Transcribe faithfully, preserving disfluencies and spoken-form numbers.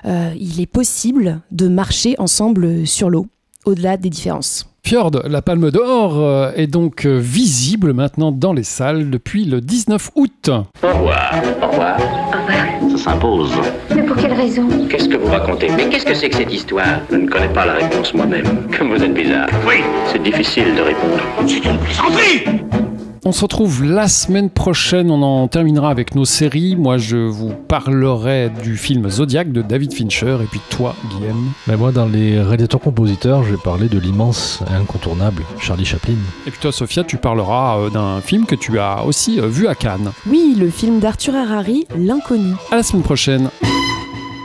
euh, il est possible de marcher ensemble sur l'eau, au-delà des différences. Fjord, la Palme d'Or, est donc visible maintenant dans les salles depuis le dix-neuf août. Au revoir. Au revoir. Au revoir. Ça s'impose. Mais pour quelle raison ? Qu'est-ce que vous racontez ? Mais qu'est-ce que c'est que cette histoire ? Je ne connais pas la réponse moi-même. Comme vous êtes bizarre. Oui, c'est difficile de répondre. C'est une plaisanterie ! On se retrouve la semaine prochaine, on en terminera avec nos séries. Moi, je vous parlerai du film Zodiac de David Fincher. Et puis toi, Guillaume ? Ben moi, dans les réalisateurs-compositeurs, je vais parler de l'immense et incontournable Charlie Chaplin. Et puis toi, Sophia, tu parleras d'un film que tu as aussi vu à Cannes. Oui, le film d'Arthur Harari, L'Inconnu. À la semaine prochaine.